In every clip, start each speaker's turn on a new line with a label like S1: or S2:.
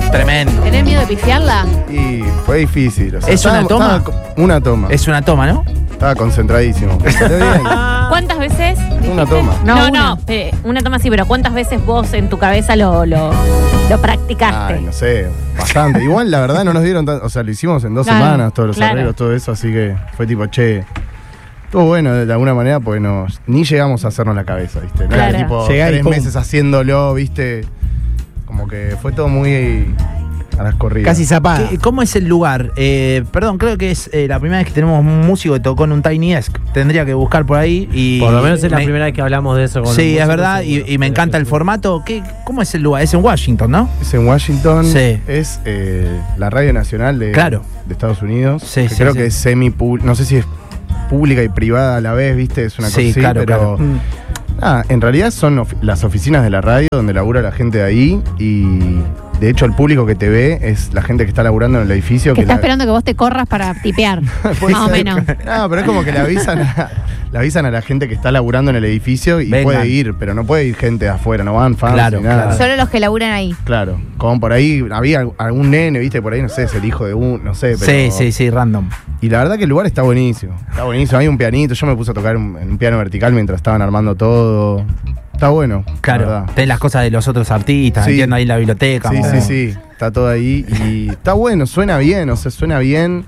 S1: Tremendo.
S2: ¿Tenés miedo de pifiarla?
S3: Y fue difícil. O sea,
S1: ¿Es una toma?
S3: Una toma.
S1: Es una toma, ¿no?
S3: Estaba concentradísimo. Salió bien.
S4: ¿Cuántas veces?
S3: Una toma.
S4: No, una toma sí, pero ¿cuántas veces vos en tu cabeza lo practicaste?
S3: Ay, no sé, bastante. Igual, la verdad, no nos dieron tanto. O sea, lo hicimos en 2 semanas, todos los arreglos, todo eso. Así que fue tipo, che. Estuvo bueno de alguna manera, porque ni llegamos a hacernos la cabeza, ¿viste? No era tipo 3 meses haciéndolo, ¿viste? Como que fue todo muy a las corridas.
S5: Casi zapada.
S1: ¿Cómo es el lugar? Perdón, creo que es la primera vez que tenemos un músico que tocó en un Tiny Desk. Tendría que buscar por ahí. Y
S6: por lo menos es la primera vez que hablamos de eso.
S1: Sí, es verdad, y me encanta el formato. ¿Cómo es el lugar? Es en Washington, ¿no?
S3: Es en Washington.
S1: Sí.
S3: Es la radio nacional de Estados Unidos.
S1: Sí, sí,
S3: creo que es no sé si es pública y privada a la vez, ¿viste? Es una cosa así, pero... en realidad son las oficinas de la radio donde labura la gente de ahí, y de hecho el público que te ve es la gente que está laburando en el edificio.
S2: Que está esperando que vos te corras para tipear. Más o menos.
S3: No, pero es como que le avisan a la gente que está laburando en el edificio y puede ir, pero no puede ir gente de afuera, no van fans ni nada.
S7: Solo los que laburan ahí.
S3: Claro, como por ahí había algún nene, ¿viste? Por ahí, no sé, es el hijo de no sé, pero...
S1: Sí, random.
S3: Y la verdad que el lugar está buenísimo. Está buenísimo, hay un pianito, yo me puse a tocar en un piano vertical mientras estaban armando todo. Está bueno.
S1: Claro, tenés las cosas de los otros artistas, entiendo, ahí en la biblioteca.
S3: Sí, está todo ahí y está bueno, suena bien, suena bien.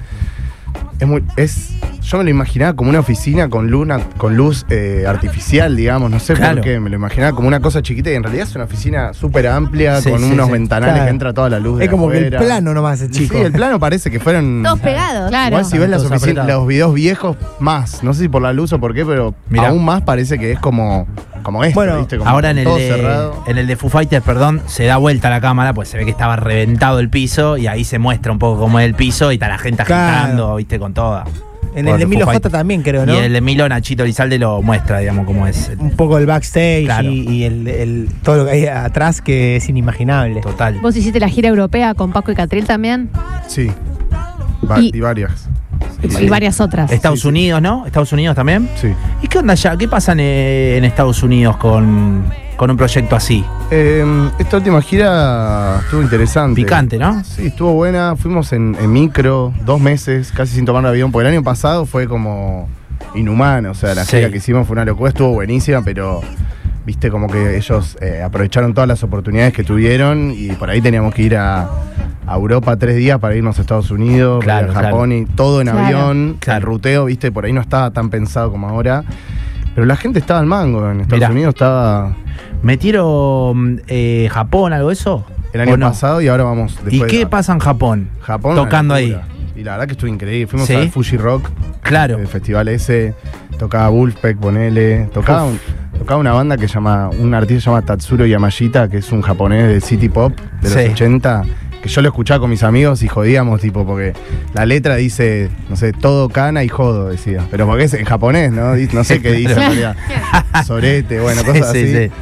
S3: Yo me lo imaginaba como una oficina con luz artificial, digamos, no sé por qué, me lo imaginaba como una cosa chiquita y en realidad es una oficina súper amplia, con unos ventanales que entra toda la luz de
S5: como
S3: afuera.
S5: que el plano nomás es chico.
S3: Sí, el plano parece que fueron...
S7: Todos pegados.
S2: Claro.
S3: Igual si ves los videos viejos, más, no sé si por la luz o por qué, pero aún más parece que es como esto,
S5: bueno,
S3: ¿viste? Como
S1: ahora en
S3: cerrado.
S1: el de Foo Fighters, se da vuelta la cámara, pues se ve que estaba reventado el piso y ahí se muestra un poco cómo es el piso y está la gente agitando, ¿viste? Con toda.
S5: En el de Milo J también, creo, ¿no?
S1: Y el de Milo, Nachito Elizalde lo muestra, digamos, cómo es.
S5: Un poco el backstage y todo lo que hay atrás, que es inimaginable.
S1: Total.
S2: ¿Vos hiciste la gira europea con Paco y Catril también?
S3: Sí. Y varias.
S2: Y varias otras.
S1: Estados Unidos, ¿no? ¿Estados Unidos también?
S3: Sí.
S1: ¿Y qué onda allá? ¿Qué pasa en Estados Unidos con un proyecto así?
S3: Esta última gira estuvo interesante.
S1: Picante, ¿no?
S3: Sí, estuvo buena. Fuimos en micro 2 meses, casi sin tomar avión, porque el año pasado fue como inhumano. O sea, la gira que hicimos fue una locura, estuvo buenísima, pero viste como que ellos aprovecharon todas las oportunidades que tuvieron y por ahí teníamos que ir a Europa 3 días para irnos a Estados Unidos, a Japón y todo en avión. El ruteo, viste, por ahí no estaba tan pensado como ahora. Pero la gente estaba al mango en Estados Unidos, estaba...
S1: ¿Metieron Japón, algo de eso?
S3: El año pasado y ahora vamos
S1: después. ¿Y qué pasa en Japón?
S3: Japón
S1: tocando ahí.
S3: Y la verdad que estuvo increíble. Fuimos al Fuji Rock.
S1: Claro.
S3: El festival ese. Tocaba Wolfpack, ponele. Tocaba una banda que un artista se llama Tatsuro Yamashita, que es un japonés de City Pop de los 80. Que yo lo escuchaba con mis amigos y jodíamos, tipo, porque la letra dice, no sé, todo cana y jodo, decía. Pero porque es en japonés, ¿no? No sé qué dice en realidad. Sorete, bueno, cosas así.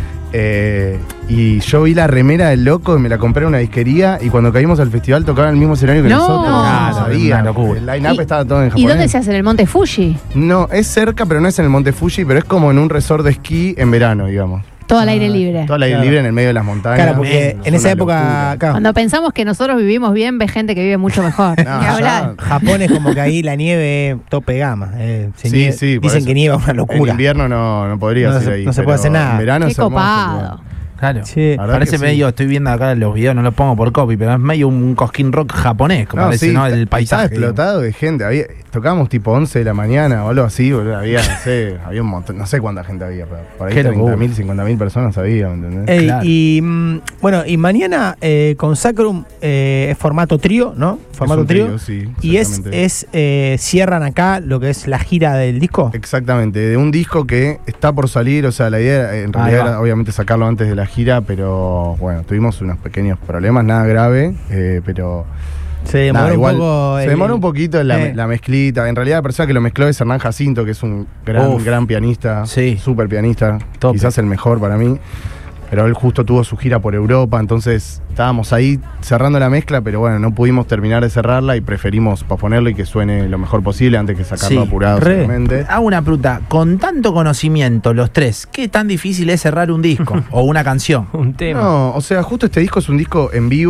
S3: Y yo vi la remera del loco y me la compré en una disquería y cuando caímos al festival tocaban el mismo escenario que nosotros.
S1: No sabía.
S3: El line-up estaba todo en japonés.
S2: ¿Y dónde se hace? ¿En el Monte Fuji?
S3: No, es cerca, pero no es en el Monte Fuji, pero es como en un resort de esquí en verano, digamos.
S2: Todo al aire libre.
S3: Todo al aire libre en el medio de las montañas.
S5: Claro, porque en esa época...
S2: Cuando pensamos que nosotros vivimos bien, ve gente que vive mucho mejor.
S5: Japón es como que ahí la nieve tope gama.
S3: Sí,
S5: dicen que nieva una locura.
S3: En invierno no podría ser ahí.
S5: No se puede hacer nada.
S3: En verano
S2: Qué
S3: es hermoso,
S2: copado.
S1: Claro,
S5: sí,
S1: parece medio, estoy viendo acá los videos, no los pongo por copy, pero es medio un cosquín rock japonés, como parece, ¿no? El paisaje.
S3: Estaba explotado de gente, tocábamos tipo 11 de la mañana o algo así, boludo, había un montón, no sé cuánta gente había, pero por ahí 30.000, 50.000 personas había, ¿me entendés?
S5: Claro. Y mañana con Sacrum es formato trío, ¿no? Formato trío.
S3: Sí,
S5: y cierran acá lo que es la gira del disco.
S3: Exactamente, de un disco que está por salir, o sea, la idea en realidad era obviamente sacarlo antes de la gira, pero bueno, tuvimos unos pequeños problemas, nada grave, pero
S5: se demoró
S3: un poquito la mezclita. En realidad la persona que lo mezcló es Hernán Jacinto, que es un gran pianista, súper pianista, quizás el mejor para mí. Pero él justo tuvo su gira por Europa, entonces estábamos ahí cerrando la mezcla, pero bueno, no pudimos terminar de cerrarla y preferimos posponerlo y que suene lo mejor posible antes que sacarlo apurado.
S1: Hago una pregunta, con tanto conocimiento los tres, ¿qué tan difícil es cerrar un disco o una canción?
S6: Un tema.
S3: No, o sea, justo este disco es un disco en vivo,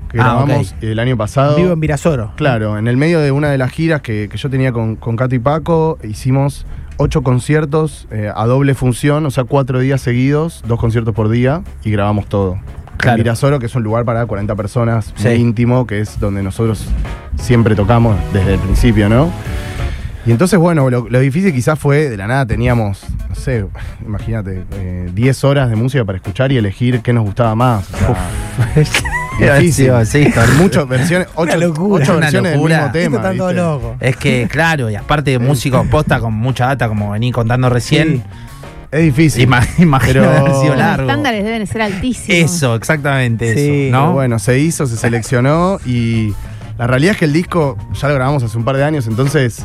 S3: que grabamos el año pasado.
S5: Vivo en Virasoro.
S3: Claro, en el medio de una de las giras que yo tenía con Cato y Paco, hicimos 8 conciertos a doble función, o sea, 4 días seguidos, 2 conciertos por día, y grabamos todo.
S1: Claro.
S3: En Virasoro, que es un lugar para 40 personas,
S1: Sí.
S3: muy íntimo, que es donde nosotros siempre tocamos desde el principio, ¿no? Y entonces, bueno, lo difícil quizás fue, de la nada teníamos, no sé, imagínate, 10 horas de música para escuchar y elegir qué nos gustaba más. O sea, difícil.
S1: Sí,
S3: Muchas versiones, 8
S5: locura.
S3: versiones del
S1: Una
S3: mismo tema.
S5: Esto está todo
S3: ¿viste?
S5: loco.
S1: Es que, claro, y aparte de músicos posta con mucha data, como vení contando recién,
S5: Sí.
S3: Es difícil.
S1: imagino
S3: Pero-
S1: haber sido
S2: Los
S1: largo.
S2: estándares deben ser altísimos.
S1: Eso, exactamente
S5: Sí.
S1: eso, ¿no?
S3: Pero bueno, se hizo, se seleccionó y la realidad es que el disco ya lo grabamos hace un par de años, entonces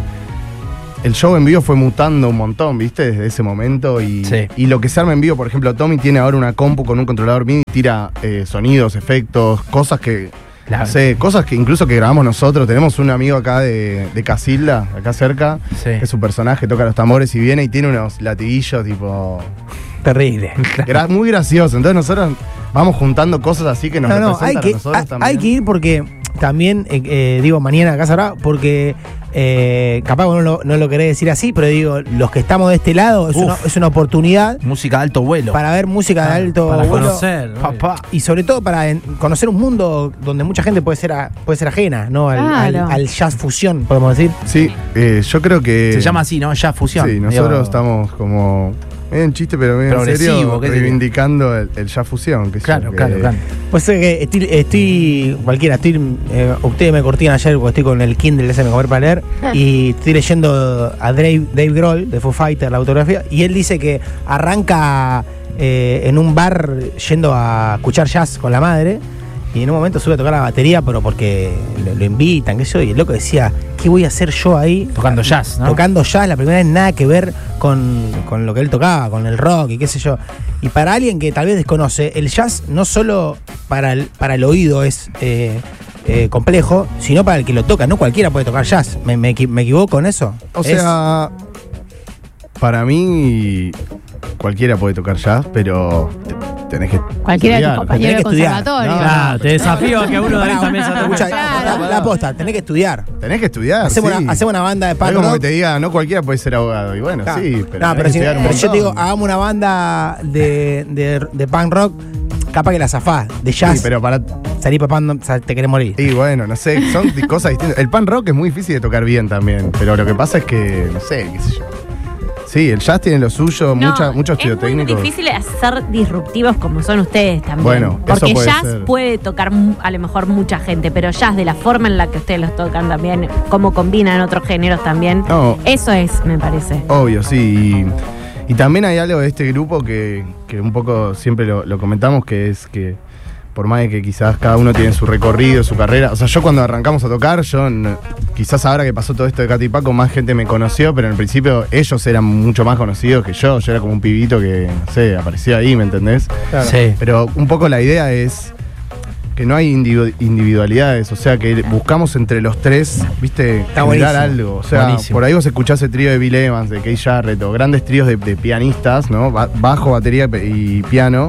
S3: el show en vivo fue mutando un montón, ¿viste? Desde ese momento y,
S1: Sí.
S3: y lo que se arma en vivo, por ejemplo, Tommy tiene ahora una compu con un controlador MIDI, tira sonidos, efectos, cosas que... No sé, cosas que incluso que grabamos nosotros. Tenemos un amigo acá de Casilda, acá cerca,
S1: Sí.
S3: que es su personaje, toca los tambores y viene y tiene unos latiguillos tipo...
S5: Terrible.
S3: muy gracioso. Entonces nosotros vamos juntando cosas así que nos
S5: hay
S3: representan
S5: que,
S3: a nosotros también.
S5: hay que ir porque también, digo, mañana acá sabrá, porque capaz vos no lo querés decir así, pero digo, los que estamos de este lado es una oportunidad
S1: Música de alto vuelo.
S5: para ver música de alto
S6: Para
S5: vuelo
S6: conocer, ¿no?
S1: Papá.
S5: y sobre todo para conocer un mundo donde mucha gente puede ser ajena, ¿no?
S2: Claro.
S5: Al jazz fusión, podemos decir.
S3: Sí, yo creo que...
S1: Se llama así, ¿no? Jazz Fusión.
S3: Sí, nosotros estamos como... medio en chiste, pero medio en
S1: Progresivo,
S3: serio,
S1: ¿qué sería?
S3: reivindicando el jazz fusión. Que
S1: Claro, claro.
S5: Pues que estoy cualquiera, ustedes me cortían ayer porque estoy con el Kindle ese me comer para leer y estoy leyendo a Dave Grohl de Foo Fighters, la autografía, y él dice que arranca en un bar yendo a escuchar jazz con la madre y en un momento sube a tocar la batería, pero porque lo invitan, qué sé yo, y el loco decía, ¿qué voy a hacer yo ahí?
S1: Tocando jazz, ¿no?
S5: Tocando jazz, la primera vez nada que ver con lo que él tocaba, con el rock y qué sé yo. Y para alguien que tal vez desconoce, el jazz no solo para el oído es complejo, sino para el que lo toca. No cualquiera puede tocar jazz. ¿Me equivoco en eso?
S3: O sea, para mí cualquiera puede tocar jazz, pero tenés que
S2: Cualquiera de tus
S3: estudiar.
S2: compañeros
S5: Tenés
S2: de
S5: que estudiar.
S2: conservatorio.
S6: Claro, te desafío a que uno de esa mesa toque.
S5: Escucha,
S2: Claro.
S5: la posta, tenés que estudiar.
S3: Tenés que estudiar,
S5: Hacemos
S3: sí.
S5: una banda de
S3: No
S5: punk
S3: es como que
S5: rock.
S3: te diga, no cualquiera puede ser abogado. Y bueno,
S5: Claro.
S3: sí, pero
S5: No,
S3: tenés
S5: pero
S3: que
S5: si
S3: estudiar un
S5: yo te digo,
S3: montón.
S5: hagamos una banda de punk rock, capaz que la zafás. De jazz,
S3: Sí, pero para...
S5: salí papando, te querés morir.
S3: Y bueno, no sé, son cosas distintas. El punk rock es muy difícil de tocar bien también, pero lo que pasa es que, no sé, qué sé yo. Sí, el jazz tiene lo suyo, mucho estudio técnico.
S4: Es muy difícil ser disruptivos como son ustedes también.
S3: Bueno, eso
S4: porque
S3: puede
S4: jazz
S3: ser.
S4: puede tocar a lo mejor mucha gente, pero jazz de la forma en la que ustedes los tocan también, cómo combinan otros géneros también.
S3: No.
S4: Eso es, me parece.
S3: Obvio, sí. Y también hay algo de este grupo que un poco siempre lo comentamos, que es que por más de que quizás cada uno tiene su recorrido, su carrera. O sea, yo cuando arrancamos a tocar, quizás ahora que pasó todo esto de Cato y Paco, más gente me conoció, pero en el principio ellos eran mucho más conocidos que yo. Yo era como un pibito que, no sé, aparecía ahí, ¿me entendés?
S5: Claro.
S1: Sí.
S3: Pero un poco la idea es que no hay individualidades, o sea, que buscamos entre los tres, viste,
S5: Está
S3: generar
S5: buenísimo.
S3: algo. O sea,
S1: Buenísimo.
S3: por ahí vos escuchás el trío de Bill Evans, de Keith Jarrett, o grandes tríos de pianistas, ¿no? Bajo, batería y piano.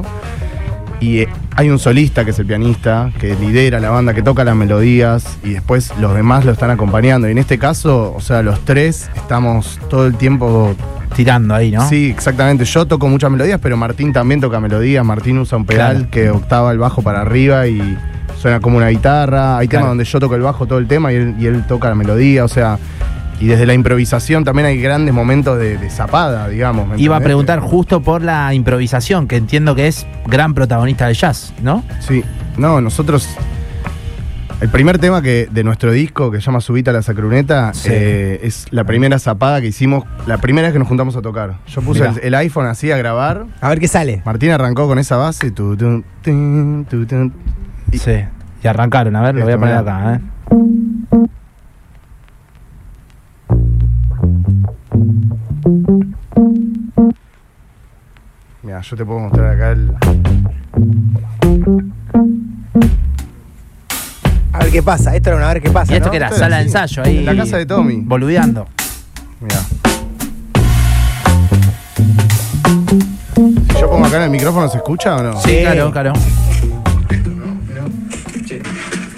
S3: Y hay un solista que es el pianista, que lidera la banda, que toca las melodías, y después los demás lo están acompañando. Y en este caso, o sea, los tres estamos todo el tiempo...
S1: Tirando ahí, ¿no?
S3: Sí, exactamente. Yo toco muchas melodías, pero Martín también toca melodías. Martín usa un pedal
S1: Claro.
S3: que octava el bajo para arriba y suena como una guitarra. Hay
S1: Claro.
S3: temas donde yo toco el bajo todo el tema y él toca la melodía, o sea... Y desde la improvisación también hay grandes momentos de zapada, digamos. ¿me
S1: Iba a
S3: entendés?
S1: preguntar justo por la improvisación, que entiendo que es gran protagonista del jazz, ¿no?
S3: Sí, no, nosotros. El primer tema de nuestro disco, que se llama Subite a la Sacruneta,
S1: Sí.
S3: es la primera zapada que hicimos, la primera vez que nos juntamos a tocar. Yo puse
S1: Mirá.
S3: el iPhone así a grabar.
S5: A ver qué sale.
S3: Martín arrancó con esa base. Y-
S1: Sí. Y arrancaron, a ver, lo voy a
S3: Esto,
S1: poner
S3: mirá.
S1: acá, ¿eh?
S3: Mira, yo te puedo mostrar acá el.
S5: A ver qué pasa. Esto era una a ver qué pasa.
S1: ¿Y esto
S5: ¿no?
S1: qué era?
S3: Esto
S1: Sala de
S3: así,
S1: ensayo ahí.
S3: en la casa de Tommy.
S1: Boludeando.
S3: Mira. Si yo pongo acá en el micrófono, ¿se escucha o no?
S1: Sí, claro, claro.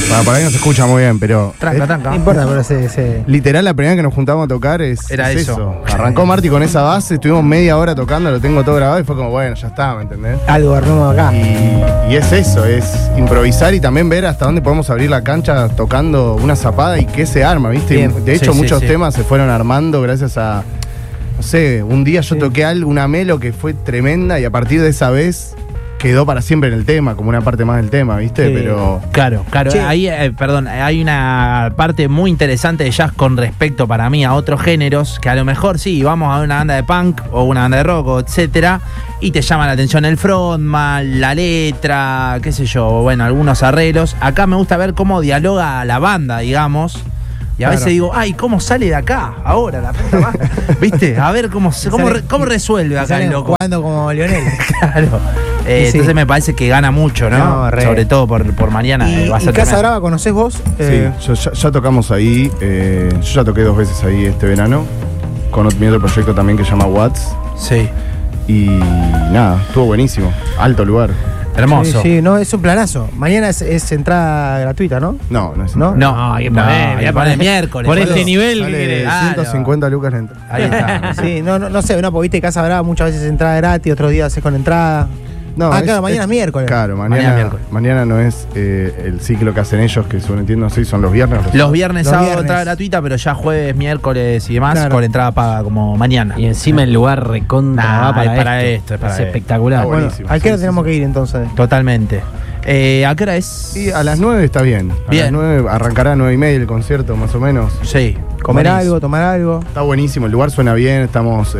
S3: Por ahí no se escucha muy bien, pero.
S1: Tranca.
S5: No importa, pero se...
S3: Literal, la primera vez que nos juntamos a tocar
S1: Era
S3: es
S1: eso.
S3: Arrancó Marty con esa base, estuvimos media hora tocando, lo tengo todo grabado y fue como, bueno, ya está, ¿me entendés?
S5: Algo armamos acá.
S3: Y es eso, es improvisar y también ver hasta dónde podemos abrir la cancha tocando una zapada y qué se arma, ¿viste?
S5: Bien.
S3: De hecho,
S1: Sí,
S3: muchos
S1: sí.
S3: temas se fueron armando gracias a, no sé, un día yo toqué algo, una melo que fue tremenda y a partir de esa vez quedó para siempre en el tema, como una parte más del tema, ¿viste?
S5: Sí.
S3: Pero...
S1: Claro.
S5: Che.
S1: Ahí, perdón, hay una parte muy interesante de jazz con respecto para mí a otros géneros, que a lo mejor sí, vamos a una banda de punk o una banda de rock, o etcétera, y te llama la atención el frontman, la letra, qué sé yo, bueno, algunos arreglos. Acá me gusta ver cómo dialoga la banda, digamos. Y a
S5: Claro.
S1: veces digo, ay, ¿cómo sale de acá? Ahora, la puta madre. ¿Viste? A ver cómo resuelve acá el loco.
S5: Jugando como Lionel.
S1: Claro.
S5: Sí.
S1: Entonces me parece que gana mucho, ¿no?
S5: No, re.
S1: Sobre todo por mañana.
S5: ¿Y,
S1: Va a ser
S5: y Casa
S1: tremendo.
S5: Brava conocés vos?
S3: Sí, ya tocamos ahí. Yo ya toqué 2 veces ahí este verano. Con mi otro proyecto también que se llama Watts.
S1: Sí.
S3: Y nada, estuvo buenísimo. Alto lugar.
S1: Hermoso.
S5: Sí, no, es un planazo. Mañana es entrada gratuita, ¿no?
S3: No, no es
S5: ¿No?
S1: No,
S6: hay que
S1: no,
S6: poner,
S1: hay que
S6: ya
S1: poner
S6: por-
S1: miércoles.
S6: por
S1: boludo.
S6: este nivel, ¿qué
S3: Sale
S6: querés?
S1: Claro.
S3: 150 lucas la entrada.
S1: Ahí está.
S5: Sí, no sé, no, porque viste Casa Brava muchas veces entrada gratis, otros días es con entrada.
S3: No,
S5: claro, mañana es miércoles.
S3: Claro,
S1: Mañana miércoles.
S3: mañana no es el ciclo que hacen ellos, que según entiendo, sí, son los viernes.
S1: Los viernes,
S5: Los
S1: sábado,
S5: viernes.
S1: entrada gratuita, pero ya jueves, miércoles y demás,
S5: Claro.
S1: con entrada paga como mañana.
S6: Y encima el lugar recontra
S1: Nah,
S6: va para,
S1: es para
S6: esto.
S1: esto, es para esto.
S6: espectacular.
S3: Ah,
S5: Bueno,
S3: buenísimo,
S5: ¿a qué hora
S3: sí,
S5: tenemos
S3: sí,
S5: que ir entonces?
S1: Totalmente. ¿A qué hora es?
S3: Sí, a las 9 está bien. A
S1: Bien.
S3: las 9 arrancará a 9:30 el concierto, más o menos.
S1: Sí.
S5: Comer
S1: buenísimo.
S5: algo, tomar algo.
S3: Está buenísimo, el lugar suena bien, estamos,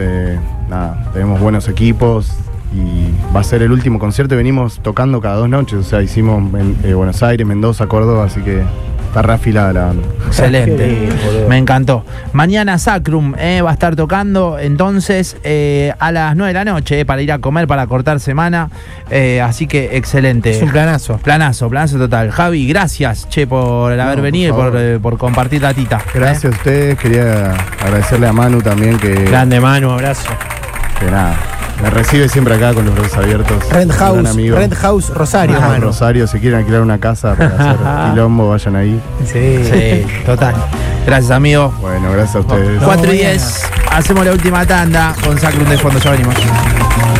S3: tenemos buenos equipos y va a ser el último concierto y venimos tocando cada 2 noches, o sea, hicimos Buenos Aires, Mendoza, Córdoba, así que está reafilada la banda.
S5: Qué
S1: Excelente.
S5: lindo, boludo.
S1: Me encantó. Mañana Sacrum va a estar tocando entonces a las 9 de la noche para ir a comer, para cortar semana. Así que excelente.
S5: Es un planazo.
S1: Planazo total. Javi, gracias, che, por haber
S3: por
S1: venido y
S3: favor.
S1: por compartir la tita.
S3: Gracias a ustedes, quería agradecerle a Manu también que
S6: Grande Manu, abrazo.
S3: nada, me recibe siempre acá con los brazos abiertos.
S5: Rent
S3: Un gran
S5: House,
S3: amigo.
S5: Rent House Rosario,
S3: Ah,
S5: mano.
S3: Rosario, si quieren alquilar una casa para hacer quilombo, vayan ahí.
S5: Sí.
S1: Sí, total. Gracias, amigo.
S3: Bueno, gracias a ustedes.
S5: No,
S1: 4 y
S5: mañana.
S1: 10. Hacemos la última tanda con Sacrum de fondo. Ya venimos.